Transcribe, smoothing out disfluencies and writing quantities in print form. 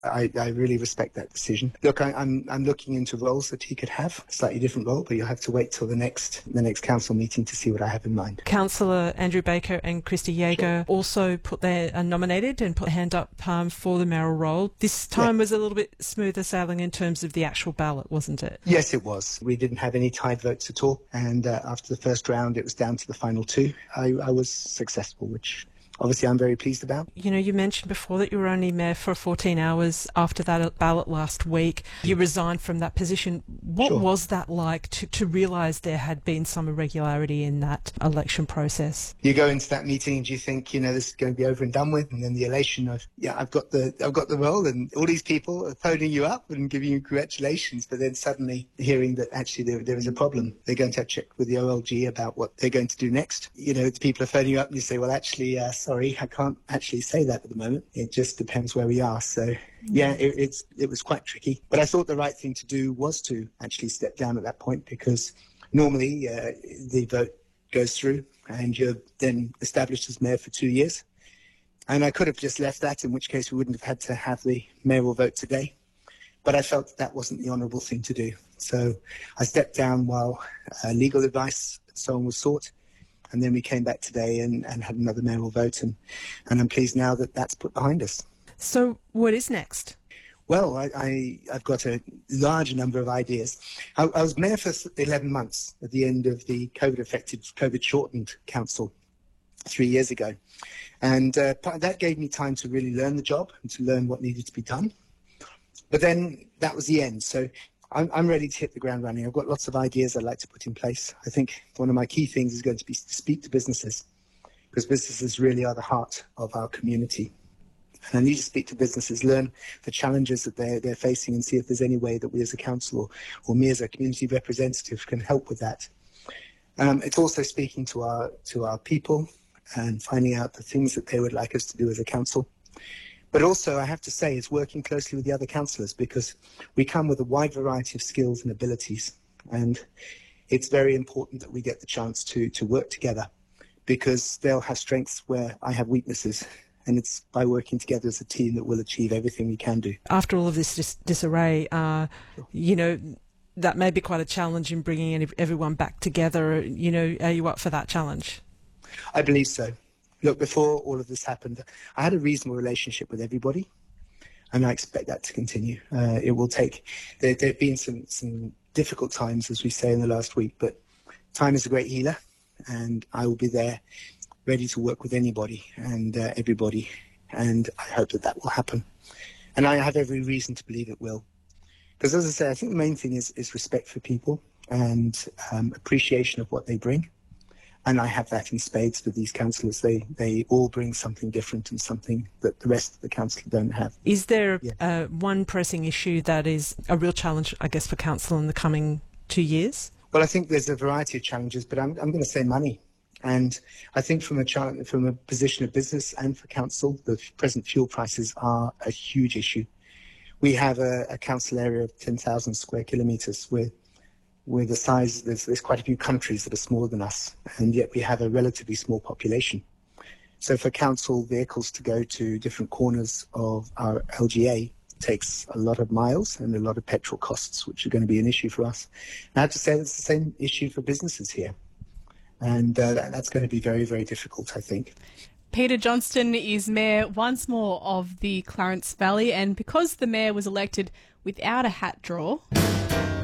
I really respect that decision. Look, I'm looking into roles that he could have, a slightly different role, but you'll have to wait till the next council meeting to see what I have in mind. Councillor Andrew Baker and Christy Jaeger also nominated and put a hand up for the mayoral role. This time was a little bit smoother sailing in terms of the actual ballot, wasn't it? Yes, it was. We didn't have any tied votes at all, and after the first round, it was down to the final two. I was successful, which obviously I'm very pleased about. You know, you mentioned before that you were only mayor for 14 hours after that ballot last week. You resigned from that position. What was that like to realise there had been some irregularity in that election process? You go into that meeting and you think, this is going to be over and done with, and then the elation of, I've got the role, and all these people are phoning you up and giving you congratulations, but then suddenly hearing that actually there is a problem. They're going to check with the OLG about what they're going to do next. The people are phoning you up and you say, well, actually, sorry, I can't actually say that at the moment. It just depends where we are. So, it was quite tricky. But I thought the right thing to do was to actually step down at that point, because normally the vote goes through and you're then established as mayor for 2 years. And I could have just left that, in which case we wouldn't have had to have the mayoral vote today. But I felt that wasn't the honourable thing to do. So I stepped down while legal advice and so on was sought. And then we came back today and had another mayoral vote, and I'm pleased now that that's put behind us. So what is next? Well, I've got a large number of ideas. I was mayor for 11 months at the end of the COVID-shortened council 3 years ago. And that gave me time to really learn the job and to learn what needed to be done. But then that was the end. So I'm ready to hit the ground running. I've got lots of ideas I'd like to put in place. I think one of my key things is going to be to speak to businesses, because businesses really are the heart of our community. And I need to speak to businesses, learn the challenges that they're facing, and see if there's any way that we as a council or me as a community representative can help with that. It's also speaking to our people and finding out the things that they would like us to do as a council. But also, I have to say, it's working closely with the other councillors, because we come with a wide variety of skills and abilities. And it's very important that we get the chance to work together, because they'll have strengths where I have weaknesses. And it's by working together as a team that we'll achieve everything we can do. After all of this disarray, that may be quite a challenge in bringing everyone back together. Are you up for that challenge? I believe so. Look, before all of this happened, I had a reasonable relationship with everybody, and I expect that to continue. It will take. There have been some difficult times, as we say, in the last week, but time is a great healer, and I will be there, ready to work with anybody and everybody, and I hope that will happen. And I have every reason to believe it will, because, as I say, I think the main thing is respect for people and appreciation of what they bring. And I have that in spades with these councillors. They all bring something different and something that the rest of the council don't have. Is there one pressing issue that is a real challenge, I guess, for council in the coming 2 years? Well, I think there's a variety of challenges, but I'm going to say money. And I think from a position of business and for council, the present fuel prices are a huge issue. We have a council area of 10,000 square kilometres with the size, there's quite a few countries that are smaller than us, and yet we have a relatively small population. So for council vehicles to go to different corners of our LGA takes a lot of miles and a lot of petrol costs, which are going to be an issue for us. And I have to say that's the same issue for businesses here. And that's going to be very, very difficult, I think. Peter Johnston is mayor once more of the Clarence Valley, and because the mayor was elected without a hat draw...